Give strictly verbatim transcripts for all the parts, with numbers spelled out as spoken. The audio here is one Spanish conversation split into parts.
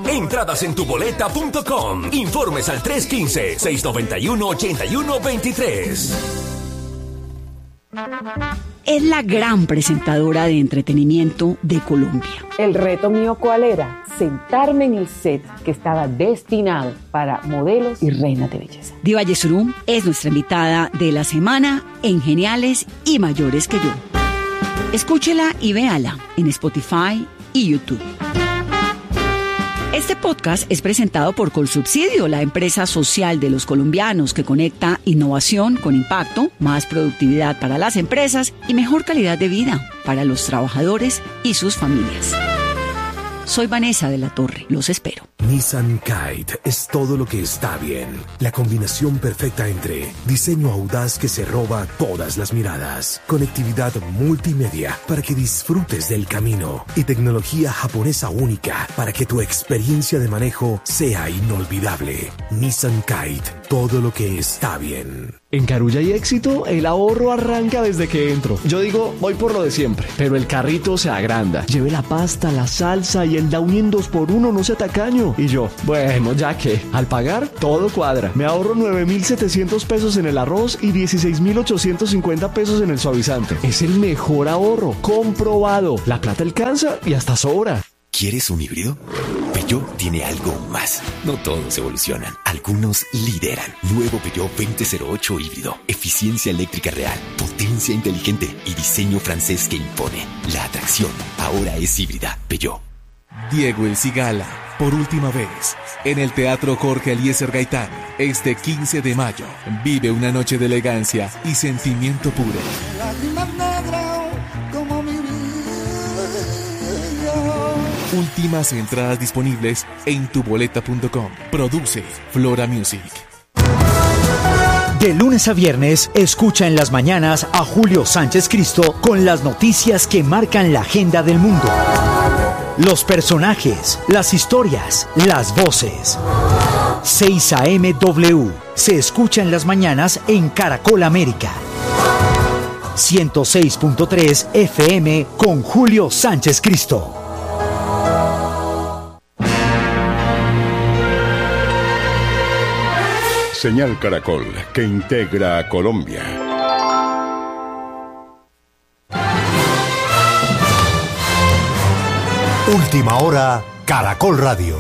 Entradas en tu boleta punto com. Informes al tres uno cinco, seis nueve uno, ocho uno dos tres. Es la gran presentadora de entretenimiento de Colombia. ¿El reto mío cuál era? Sentarme en el set que estaba destinado para modelos y reinas de belleza. Diva Yesurum es nuestra invitada de la semana en Geniales y Mayores que Yo. Escúchela y véala en Spotify y YouTube. Este podcast es presentado por Colsubsidio, la empresa social de los colombianos que conecta innovación con impacto, más productividad para las empresas y mejor calidad de vida para los trabajadores y sus familias. Soy Vanessa de la Torre, los espero. Nissan Kite es todo lo que está bien. La combinación perfecta entre diseño audaz que se roba todas las miradas, conectividad multimedia para que disfrutes del camino y tecnología japonesa única para que tu experiencia de manejo sea inolvidable. Nissan Kite, todo lo que está bien. En Carulla y Éxito, el ahorro arranca desde que entro. Yo digo, voy por lo de siempre, pero el carrito se agranda. Lleve la pasta, la salsa y el Downy en dos por uno, no sea tacaño. Y yo, bueno, ya que, al pagar, todo cuadra. Me ahorro nueve mil setecientos pesos en el arroz y dieciséis mil ochocientos cincuenta pesos en el suavizante. Es el mejor ahorro, comprobado. La plata alcanza y hasta sobra. ¿Quieres un híbrido? Peugeot tiene algo más. No todos evolucionan, algunos lideran. Nuevo Peugeot veinte cero ocho híbrido. Eficiencia eléctrica real, potencia inteligente y diseño francés que impone. La atracción ahora es híbrida. Peugeot. Diego El Cigala, por última vez, en el Teatro Jorge Eliezer Gaitán, este quince de mayo. Vive una noche de elegancia y sentimiento puro. Últimas entradas disponibles en tu boleta punto com. Produce Flora Music. De lunes a viernes, escucha en las mañanas a Julio Sánchez Cristo con las noticias que marcan la agenda del mundo. Los personajes, las historias, las voces. seis A M W se escucha en las mañanas en Caracol América. ciento seis punto tres F M con Julio Sánchez Cristo. Señal Caracol, que integra a Colombia. Última hora, Caracol Radio.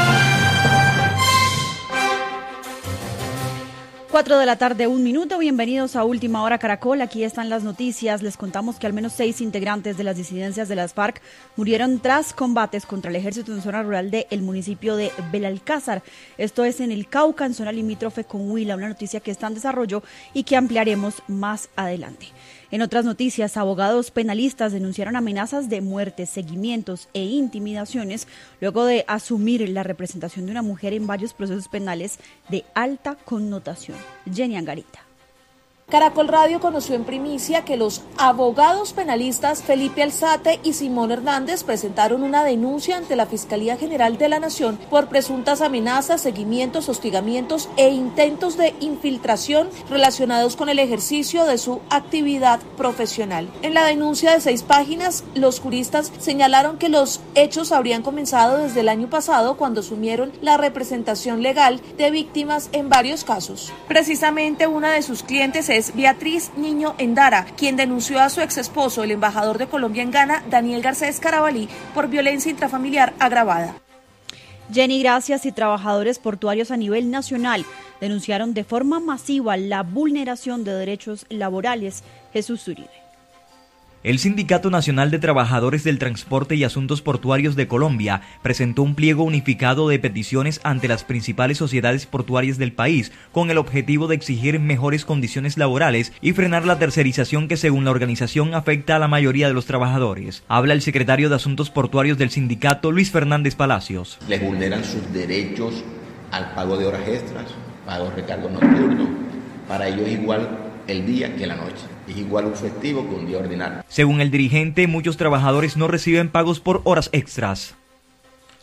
Cuatro de la tarde, un minuto. Bienvenidos a Última Hora Caracol. Aquí están las noticias. Les contamos que al menos seis integrantes de las disidencias de las FARC murieron tras combates contra el ejército en zona rural del municipio de Belalcázar. Esto es en el Cauca, en zona limítrofe con Huila, una noticia que está en desarrollo y que ampliaremos más adelante. En otras noticias, abogados penalistas denunciaron amenazas de muerte, seguimientos e intimidaciones luego de asumir la representación de una mujer en varios procesos penales de alta connotación. Jenny Angarita. Caracol Radio conoció en primicia que los abogados penalistas Felipe Alzate y Simón Hernández presentaron una denuncia ante la Fiscalía General de la Nación por presuntas amenazas, seguimientos, hostigamientos e intentos de infiltración relacionados con el ejercicio de su actividad profesional. En la denuncia de seis páginas, los juristas señalaron que los hechos habrían comenzado desde el año pasado cuando asumieron la representación legal de víctimas en varios casos. Precisamente una de sus clientes es es Beatriz Niño Endara, quien denunció a su exesposo, el embajador de Colombia en Ghana, Daniel Garcés Carabalí, por violencia intrafamiliar agravada. Jenny, gracias. Y trabajadores portuarios a nivel nacional denunciaron de forma masiva la vulneración de derechos laborales. Jesús Uribe. El Sindicato Nacional de Trabajadores del Transporte y Asuntos Portuarios de Colombia presentó un pliego unificado de peticiones ante las principales sociedades portuarias del país con el objetivo de exigir mejores condiciones laborales y frenar la tercerización que, según la organización, afecta a la mayoría de los trabajadores. Habla el secretario de Asuntos Portuarios del sindicato, Luis Fernández Palacios. Les vulneran sus derechos al pago de horas extras, pago de recargo nocturno. Para ellos es igual el día que la noche. Es igual un festivo que un día ordinario. Según el dirigente, muchos trabajadores no reciben pagos por horas extras.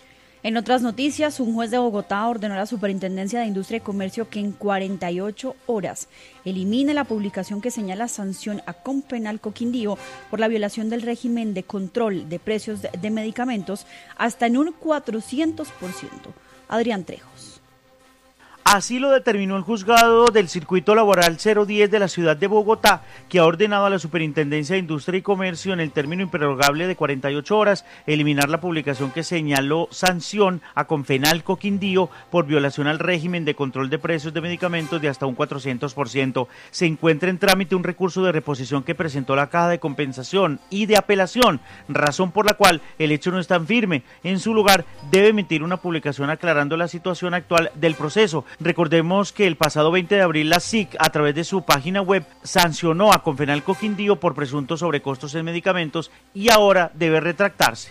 En otras noticias, un juez de Bogotá ordenó a la Superintendencia de Industria y Comercio que en cuarenta y ocho horas elimine la publicación que señala sanción a Confenalco Quindío por la violación del régimen de control de precios de medicamentos hasta en un cuatrocientos por ciento. Adrián Trejos. Así lo determinó el juzgado del Circuito Laboral cero diez de la ciudad de Bogotá, que ha ordenado a la Superintendencia de Industria y Comercio en el término improrrogable de cuarenta y ocho horas eliminar la publicación que señaló sanción a Confenalco Quindío por violación al régimen de control de precios de medicamentos de hasta un cuatrocientos por ciento. Se encuentra en trámite un recurso de reposición que presentó la Caja de Compensación y de Apelación, razón por la cual el hecho no es tan firme. En su lugar, debe emitir una publicación aclarando la situación actual del proceso. Recordemos que el pasado veinte de abril la S I C, a través de su página web, sancionó a Confenalco Quindío por presuntos sobrecostos en medicamentos y ahora debe retractarse.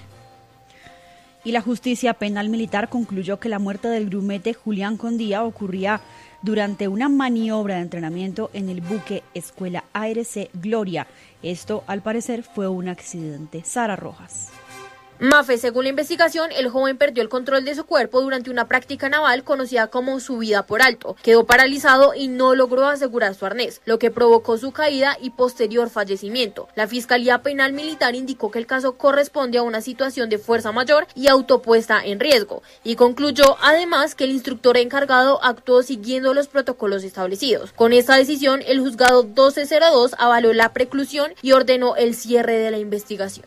Y la justicia penal militar concluyó que la muerte del grumete Julián Condía ocurría durante una maniobra de entrenamiento en el buque Escuela A R C Gloria. Esto, al parecer, fue un accidente. Sara Rojas. Mafe, según la investigación, el joven perdió el control de su cuerpo durante una práctica naval conocida como subida por alto. Quedó paralizado y no logró asegurar su arnés, lo que provocó su caída y posterior fallecimiento. La Fiscalía Penal Militar indicó que el caso corresponde a una situación de fuerza mayor y autopuesta en riesgo, y concluyó además que el instructor encargado actuó siguiendo los protocolos establecidos. Con esta decisión, el juzgado doce cero dos avaló la preclusión y ordenó el cierre de la investigación.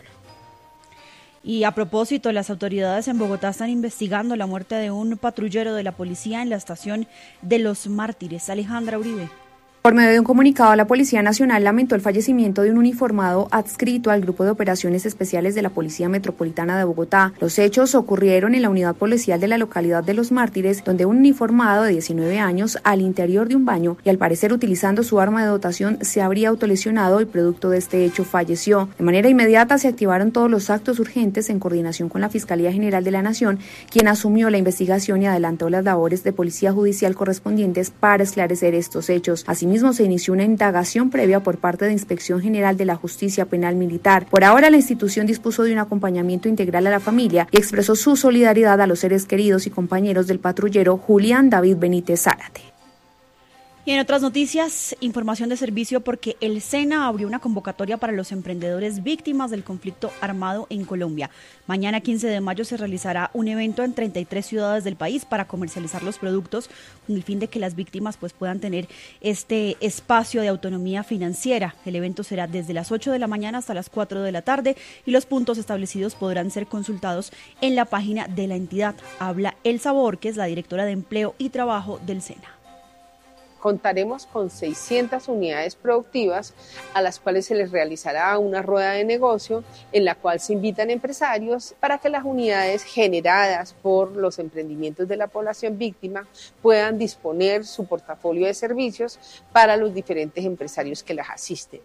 Y a propósito, las autoridades en Bogotá están investigando la muerte de un patrullero de la policía en la estación de Los Mártires. Alejandra Uribe. Por medio de un comunicado, la Policía Nacional lamentó el fallecimiento de un uniformado adscrito al Grupo de Operaciones Especiales de la Policía Metropolitana de Bogotá. Los hechos ocurrieron en la unidad policial de la localidad de Los Mártires, donde un uniformado de diecinueve años, al interior de un baño y al parecer utilizando su arma de dotación, se habría autolesionado y producto de este hecho falleció. De manera inmediata se activaron todos los actos urgentes en coordinación con la Fiscalía General de la Nación, quien asumió la investigación y adelantó las labores de policía judicial correspondientes para esclarecer estos hechos. Asimismo, se inició una indagación previa por parte de Inspección General de la Justicia Penal Militar. Por ahora, la institución dispuso de un acompañamiento integral a la familia y expresó su solidaridad a los seres queridos y compañeros del patrullero Julián David Benítez Zárate. Y en otras noticias, información de servicio porque el SENA abrió una convocatoria para los emprendedores víctimas del conflicto armado en Colombia. Mañana quince de mayo se realizará un evento en treinta y tres ciudades del país para comercializar los productos con el fin de que las víctimas pues, puedan tener este espacio de autonomía financiera. El evento será desde las ocho de la mañana hasta las cuatro de la tarde y los puntos establecidos podrán ser consultados en la página de la entidad. Habla Elsa Borges, la directora de Empleo y Trabajo del SENA. Contaremos con seiscientas unidades productivas a las cuales se les realizará una rueda de negocio en la cual se invitan empresarios para que las unidades generadas por los emprendimientos de la población víctima puedan disponer su portafolio de servicios para los diferentes empresarios que las asisten.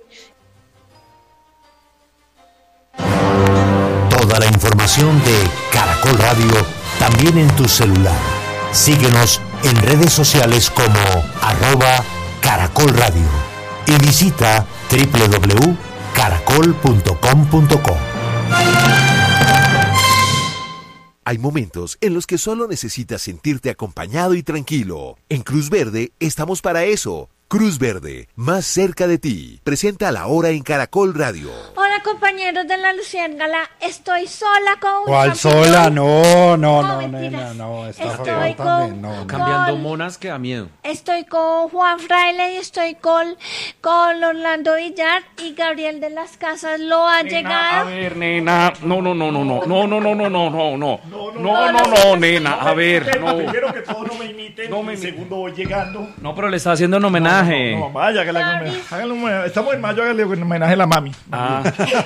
Toda la información de Caracol Radio también en tu celular. Síguenos en redes sociales como arroba Caracol Radio y visita doble u doble u doble u punto caracol punto com punto co. Hay momentos en los que solo necesitas sentirte acompañado y tranquilo. En Cruz Verde estamos para eso. Cruz Verde, más cerca de ti. Presenta La Hora en Caracol Radio. Hola compañeros de la Luciérnaga, estoy sola con... ¿Cuál sola? No, no, no, no, nena, no. Está estoy con, también, no, no. Cambiando monas que da miedo. Estoy con Juan Fraile y estoy con, con Orlando Villar y Gabriel de las Casas. ¿Lo ha Nena, llegado? A ver, nena, no, no, no, no, no, no, no, no, no, no, no, no, no, no, no, no, nena, a ver, no. Primero que todo no me imiten, no me segundo voy llegando. No, pero le está haciendo un homenaje. No, no, no, vaya, hágale, hágale un homenaje. Estamos en mayo, hágale un homenaje a la mami. Ah.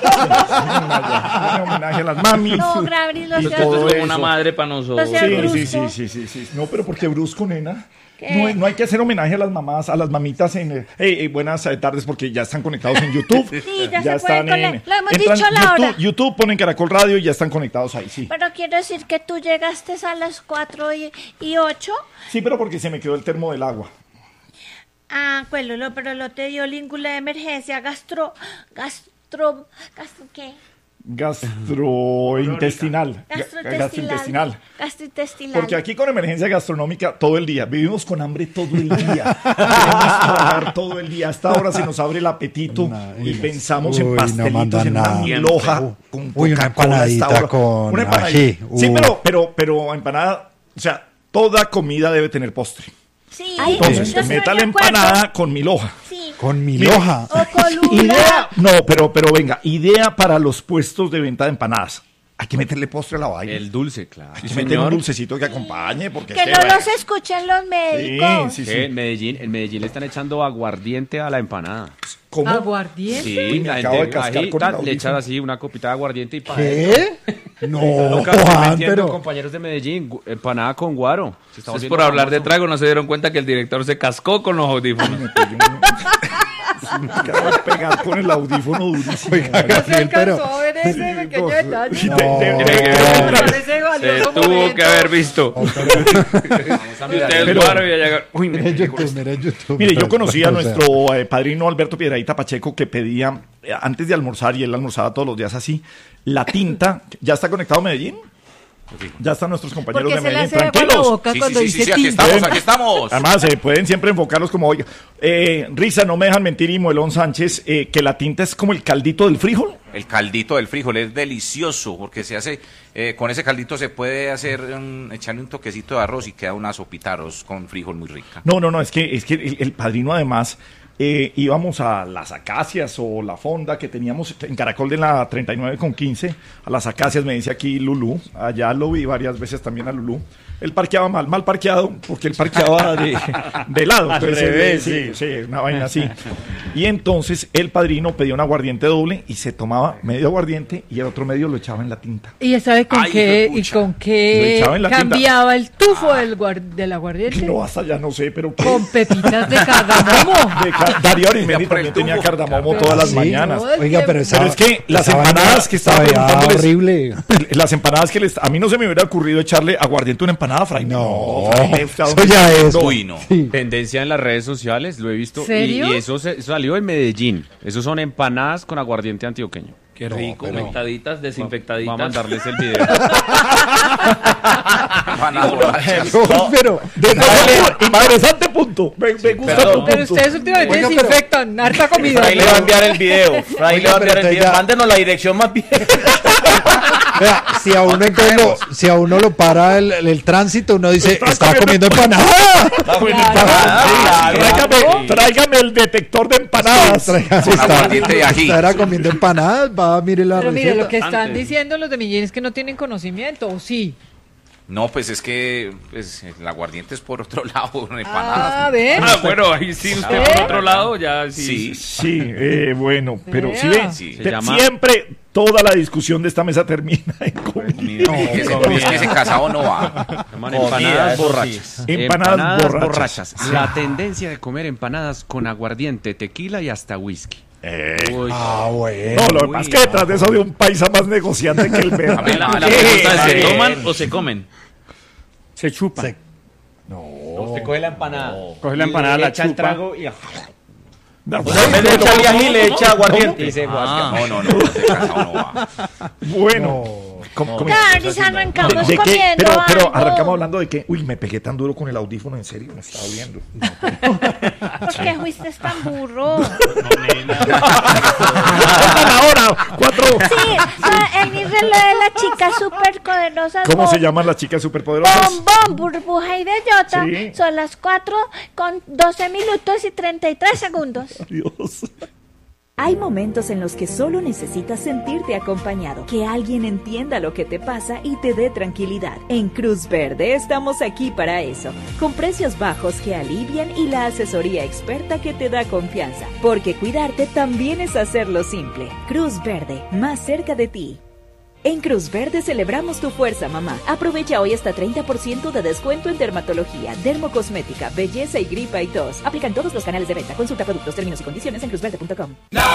Un homenaje a las mamis. No, Gabriel, lo Esto es como una madre para nosotros. Sí, sí, sí, sí, sí, sí. No, pero ¿por qué brusco, nena? No, no hay que hacer homenaje a las mamás, a las mamitas en... Eh, hey, hey, buenas tardes porque ya están conectados en YouTube. Sí, ya, ya se están pueden en... Lo hemos entran dicho a la YouTube, hora. YouTube, ponen Caracol Radio y ya están conectados ahí, sí. Pero quiero decir que tú llegaste a las cuatro y, y ocho. Sí, pero porque se me quedó el termo del agua. Ah, pues Lolo, pero lo te dio língula de emergencia, gastro... Gastro... ¿Gastro qué? gastrointestinal. Gastrointestinal. Gastrointestinal. Gastrointestinal. Porque aquí con emergencia gastronómica todo el día, vivimos con hambre todo el día, queremos trabajar todo el día, hasta ahora se nos abre el apetito no, y pensamos uy, en pastelitos, no en una miloja uh, con uy, una empanadita con una empanadita. Ají, uh. Sí, pero, pero, pero empanada, o sea, toda comida debe tener postre. Sí, entonces te meta la empanada con milhoja. Sí. Con milhoja. O con idea, no, pero, pero venga, idea para los puestos de venta de empanadas. Hay que meterle postre a la vaina. El dulce, claro. Hay que meterle un dulcecito que acompañe. Porque que es no que, los escuchen los médicos. Sí, sí, sí. En Medellín, en Medellín le están echando aguardiente a la empanada. ¿Cómo? ¿Aguardiente? Sí, me acabo de cascar ahí, con tal, le echan así una copita de aguardiente y para ¿Qué? No, Juan, pero... compañeros de Medellín, empanada con guaro. Es por hablar de trago, no se dieron cuenta que el director se cascó con los audífonos. Me acabo de pegar con el audífono durísimo. Oiga, Gabriel, pero... a ver ese pequeño detalle. Se tuvo que haber visto. Ustedes guaro y allá... Uy, mira YouTube, mira YouTube. Mire, yo conocí a nuestro eh, padrino Alberto Piedradita Pacheco que pedía, eh, antes de almorzar, y él almorzaba todos los días así, la tinta. ¿Ya está conectado Medellín? Sí. Ya están nuestros compañeros de Medellín, tranquilos. Sí, sí, sí, sí, sí, aquí estamos, aquí estamos. Además, eh, pueden siempre enfocarlos como, oiga, eh, Risa, no me dejan mentir, y Moelón Sánchez, eh, que la tinta es como el caldito del frijol. El caldito del frijol es delicioso, porque se hace, eh, con ese caldito se puede hacer, um, echarle un toquecito de arroz y queda una sopita de arroz con frijol muy rica. No, no, no, es que, es que el, el padrino además... Eh, íbamos a las Acacias o la fonda que teníamos en Caracol de la treinta y nueve con quince, a las Acacias, me dice aquí Lulú, allá lo vi varias veces también a Lulú. Él parqueaba mal, mal parqueado, porque él parqueaba de, de lado. Al revés, sí. Sí, una vaina así. Y entonces el padrino pedía un aguardiente doble y se tomaba medio aguardiente y el otro medio lo echaba en la tinta. ¿Y ya sabe con Ay, qué, y con qué cambiaba tinta. El tufo ah, del, guard, del aguardiente? No, hasta ya no sé, pero... ¿qué? Con pepitas de cardamomo. De car Darío Arismendi también tenía cardamomo pero todas las sí, mañanas. No, Oiga, pero, esa, pero es que las empanadas que estaba horrible. Las empanadas que les... A mí no se me hubiera ocurrido echarle aguardiente a una empanada, Fray. No, Fray, eso ya es. Uy, no. Sí. Tendencia en las redes sociales, lo he visto. ¿Serio? Y, y eso, se, eso salió en Medellín. Esos son empanadas con aguardiente antioqueño. Qué rico, no, pero... Infectaditas, desinfectaditas. Vamos a mandarles el video. no, pero, de interesante punto. Me, me gusta pero, pero ustedes últimamente Oiga, desinfectan pero... harta comida. Fray le va a enviar el video. Fray le va a enviar el video. Ya... Mándenos la dirección más bien. Vea, si a uno lo, si a uno lo para el, el, el tránsito, uno dice, está comiendo empanada. Tráigame, tráigame el detector de empanadas. Sí, tráigame, está, estará comiendo empanadas, va, mire la Pero receta. mire, lo que están Antes. diciendo los de Medellín es que no tienen conocimiento, ¿o sí? No, pues es que pues, el aguardiente es por otro lado, empanadas. Ah, ¿ves? Ah, bueno, ahí sí, usted por otro lado ya sí. Sí, sí eh, bueno, pero Vea. si ven, sí, te, llama... siempre toda la discusión de esta mesa termina en comida. No, es, que es que ese casado no va. Empanadas borrachas. Empanadas, empanadas borrachas. borrachas. Sí. La tendencia de comer empanadas con aguardiente, tequila y hasta whisky. Eh, ah, bueno. No, lo que pasa es que detrás de eso de un paisa más negociante que el perro. A ver, la, la pregunta es, ¿se toman o se comen? Se chupan. Se... No. Usted coge la empanada. No. Coge la empanada, la echa chupa. el trago y... No, pues en vez de echarle ají le echa aguardiente. Y se ah. No, no, no, ese casado no va. Bueno. No. Claro, y arrancamos ¿De, de comiendo qué? Pero, pero algo. arrancamos hablando de que, uy, me pegué tan duro con el audífono, en serio, me estaba oliendo. ¿Por qué fuiste tan burro? Ahora, cuatro. Sí, en mi reloj de las chicas superpoderosas. ¿Cómo bom, se llaman las chicas superpoderosas? Bombón, burbuja y bellota. ¿Sí? Son las cuatro con doce minutos y treinta y tres segundos. Adiós. Hay momentos en los que solo necesitas sentirte acompañado, que alguien entienda lo que te pasa y te dé tranquilidad. En Cruz Verde estamos aquí para eso, con precios bajos que alivian y la asesoría experta que te da confianza, porque cuidarte también es hacerlo simple. Cruz Verde, más cerca de ti. En Cruz Verde celebramos tu fuerza, mamá. Aprovecha hoy hasta treinta por ciento de descuento en dermatología, dermocosmética, belleza y gripa y tos. Aplican todos los canales de venta. Consulta productos, términos y condiciones en cruz verde punto com.